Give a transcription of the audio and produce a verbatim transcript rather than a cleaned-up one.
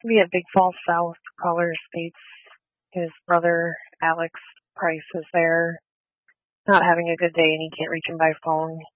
We have Big Falls South caller states his brother Alex Price is there, not having a good day, and he can't reach him by phone.